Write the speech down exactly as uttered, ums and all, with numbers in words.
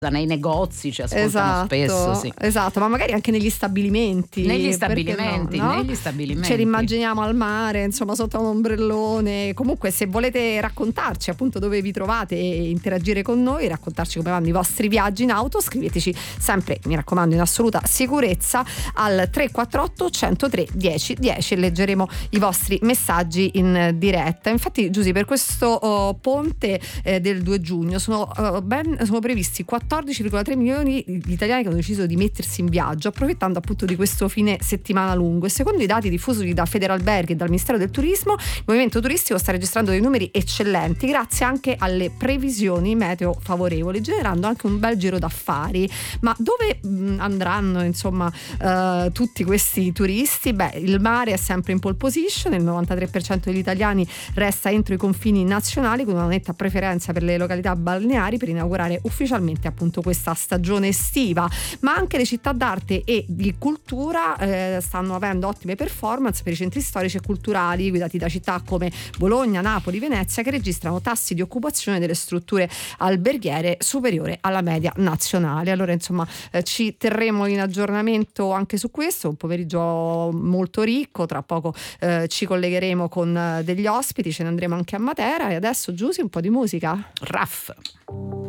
nei negozi ci ascoltano esatto, spesso, sì. Esatto, ma magari anche negli stabilimenti. Negli stabilimenti, no, no? negli stabilimenti. Ce li immaginiamo al mare, insomma, sotto un ombrellone. Comunque, se volete raccontarci appunto dove vi trovate e interagire con noi, raccontarci come vanno i vostri viaggi in auto, scriveteci sempre, mi raccomando, in assoluta sicurezza al tre quattro otto, centotré, dieci dieci e leggeremo i vostri messaggi in diretta. Infatti, Giusy, per questo oh, ponte eh, del due giugno sono, uh, ben, sono previsti quattordici virgola tre milioni di italiani che hanno deciso di mettersi in viaggio, approfittando appunto di questo fine settimana lungo, e secondo i dati diffusi da Federalberghi e dal Ministero del Turismo, il movimento turistico sta registrando dei numeri eccellenti grazie anche alle previsioni meteo favorevoli, generando anche un bel giro d'affari. Ma dove mh, andranno insomma uh, tutti questi turisti? Beh, il mare è sempre in pole position, il novantatré per cento degli italiani resta entro i confini nazionali, con una netta preferenza per le località balneari per inaugurare ufficialmente appunto questa stagione estiva. Ma anche le città d'arte e di cultura eh, stanno avendo ottime performance per i centri storici e culturali guidati da città come Bologna, Napoli, Venezia, che registrano tassi di occupazione delle strutture alberghiere superiore alla media nazionale. Allora insomma eh, ci terremo in aggiornamento anche su questo, un pomeriggio molto ricco, tra poco eh, ci collegheremo con eh, degli ospiti, ce ne andremo anche a Matera. E adesso, Giusy, un po' di musica. Raff.